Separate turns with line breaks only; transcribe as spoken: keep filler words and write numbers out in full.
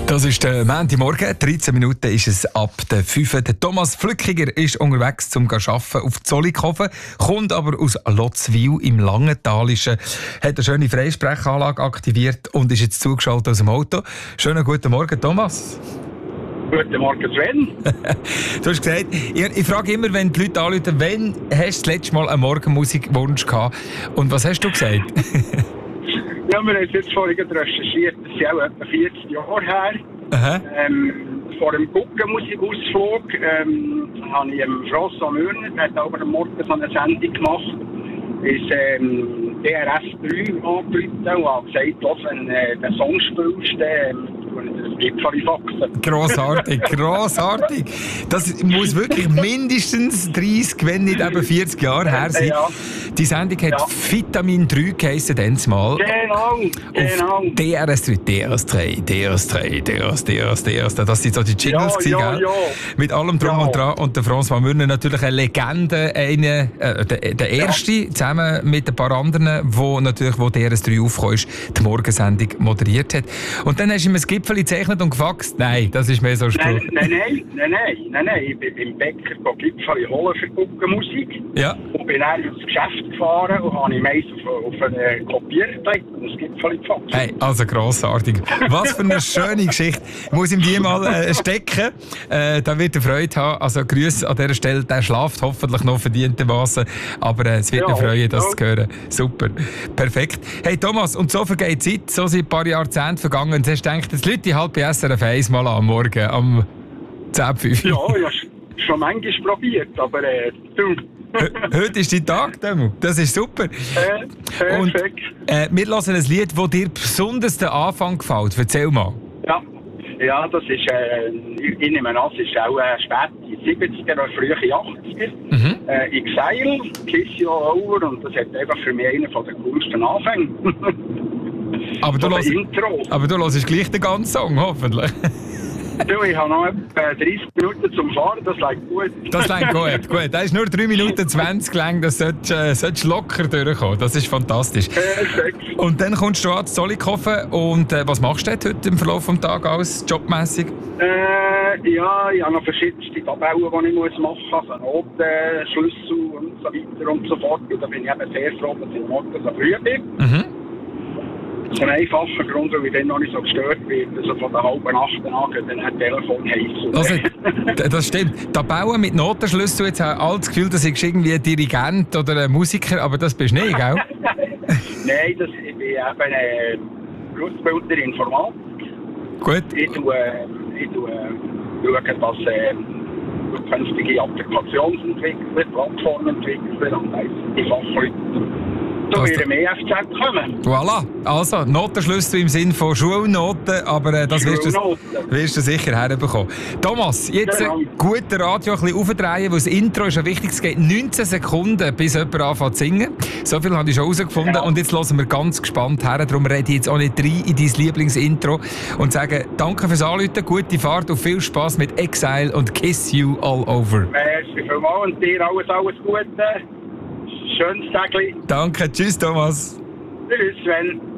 Das ist der Montagmorgen, dreizehn Minuten ist es ab der fünf. Der Thomas Flückiger ist unterwegs zum Arbeiten auf Zollikofen, kommt aber aus Lotzwil im Langentalischen, hat eine schöne Freisprechanlage aktiviert und ist jetzt zugeschaltet aus dem Auto. Schönen guten Morgen, Thomas.
Guten Morgen, Sven.
Du hast gesagt, ich, ich frage immer, wenn die Leute anrufen, wann hast du das letzte Mal einen Morgenmusikwunsch gehabt? Und was hast du gesagt?
Ja, wir haben es jetzt vorhin recherchiert, das ist auch etwa vierzig Jahre her.
Aha.
Ähm, vor dem Guggenmusikausflug ähm, habe ich ähm, François Mürner, der hat aber am Morgen so eine Sendung gemacht, ist ähm, D R S drei angerufen und hat gesagt, los, wenn du äh, den Song spielst, dann das Gipfel faxen.
Grossartig, grossartig. Das muss wirklich mindestens dreißig, wenn nicht eben vierzig Jahre her sein.
Ja.
Die Sendung hat
Ja.
Vitamin drei geheissen, damals mal.
Genau, genau.
Auf D R S drei, D R S drei, D R S drei, D R S, D R S, D R S. Das sind so die Jingles,
Ja, ja,
gell?
ja.
Mit allem Drum
Ja.
und Dran. Und der François Mürner natürlich eine Legende, eine, äh, der, der erste, zusammen mit ein paar anderen, wo natürlich, wo D R S drei aufgekommen ist, die Morgensendung moderiert hat. Und dann hast du ihm ein Gipfel gezeichnet und gefaxt. Nein, das ist mehr so ein Spruch.
Nein, nein, nein, nein, nein, nein, nein. Ich bin beim Bäcker Gipfel holen für Guggenmusik.
Ja.
Und bin dann ins Geschäft gefahren und habe ihm eins auf, auf einen Kopierer gelegt und das Gipfel gefaxt.
Hey, also grossartig. Was für eine schöne Geschichte. Ich muss ihm die mal äh, stecken. Äh, da wird er Freude haben. Also Grüße an dieser Stelle. Der schlaft hoffentlich noch verdientermaßen. Aber äh, es wird
Ja,
ihn freuen, das
ja.
zu hören. Super. Perfekt. Hey Thomas, und so vergeht die Zeit. So sind ein paar Jahrzehnte vergangen. Und hast du gedacht, jetzt Leute halt bei S R F eins mal am Morgen, am zehn Uhr fünf.
Ja, ich habe schon manchmal probiert, aber äh, du.
Heute ist dein Tag, Demo. Das ist super.
Äh, perfekt.
Und, äh, wir hören ein Lied, das dir besonders den Anfang gefällt. Erzähl mal.
Ja. Ja, das ist, äh, ich ich nehme an, es ist auch äh, spät in siebziger oder frühe achtziger.
Mhm.
Äh, Exile, Kiss You All Over, und das hat einfach für mich einen der coolsten Anfänge.
Aber du,
Von
hörst,
der Intro.
aber du hörst gleich den ganzen Song, hoffentlich.
Du, ich habe noch etwa dreißig Minuten zum Fahren, das läuft gut.
Das läuft gut, gut. Das ist nur drei Minuten zwanzig lang, das solltest äh, solltest locker durchkommen. Das ist fantastisch.
Perfekt.
Und dann kommst du an zu Zollikofen und äh, was machst du dort heute im Verlauf des Tages alles jobmässig?
Äh, ja, ich habe noch verschiedenste Tabellen, die ich muss machen muss, also Notenschlüssel und so weiter und so fort. Und da bin ich eben sehr froh, dass ich morgen so früh bin.
Mhm.
Das ist ein einfacher Grund, weil ich dann noch nicht so gestört werde. Also von der halben Nacht an geht dann ein Telefon heiß.
Also, d- das stimmt. Tabellen mit Notenschlüssel, jetzt haben alle das Gefühl, das ist irgendwie ein Dirigent oder ein Musiker, aber das bist du nicht, gell?
Nein, das, ich bin eben äh, Berufsbilder in Informatik.
Gut.
Ich tue, äh, ich tue äh, schaue, dass äh, zukünftige Applikationsentwickler, Plattformentwickler und die Fachleute zu
Das-
ihrem E F Z kommen.
Voilà. Also, Notenschlüssel im Sinne von Schulnoten, aber äh, das wirst du,
Schulnoten.
wirst du sicher herbekommen. Thomas, jetzt äh,
Genau.
gut den Radio ein bisschen aufdrehen, weil das Intro ist ja wichtig. Es geht neunzehn Sekunden, bis jemand anfängt zu singen. So viel habe ich schon herausgefunden.
Genau.
Und jetzt hören wir ganz gespannt her. Darum rede ich jetzt auch nicht rein in dein Lieblingsintro und sage danke fürs Anrufen, gute Fahrt und viel Spass mit Exile und Kiss You All Over.
Merci vielmals und dir alles, alles Gute. Schönes Tag.
Danke, tschüss Thomas.
Tschüss, Sven.